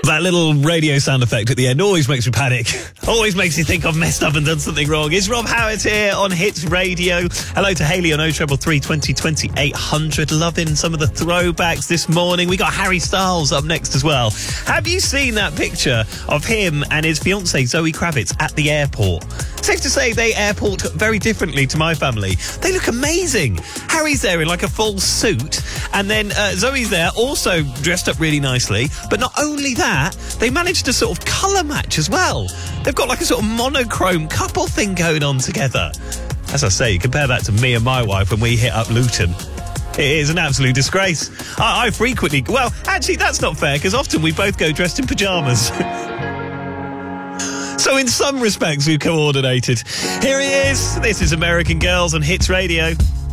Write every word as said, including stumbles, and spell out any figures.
That little radio sound effect at the end always makes me panic. Always makes you think I've messed up and done something wrong. It's Rob Howard here on Hits Radio. Hello to Hayley on oh triple three, twenty, twenty-eight hundred. Loving some of the throwbacks this morning. We got Harry Styles up next as well. Have you seen that picture of him and his fiancée Zoe Kravitz at the airport? Safe to say they airport very differently to my family. They look amazing. Harry's there in like a full suit, and then uh, Zoe's there also dressed up really nicely. But not only that, they managed to sort of colour match as well. They've got like a sort of monochrome couple thing going on together. As I say, compare that to me and my wife when we hit up Luton. It is an absolute disgrace. I, I frequently... Well, actually, that's not fair, because often we both go dressed in pyjamas. So in some respects, we've coordinated. Here he is. This is American Girls on Hits Radio.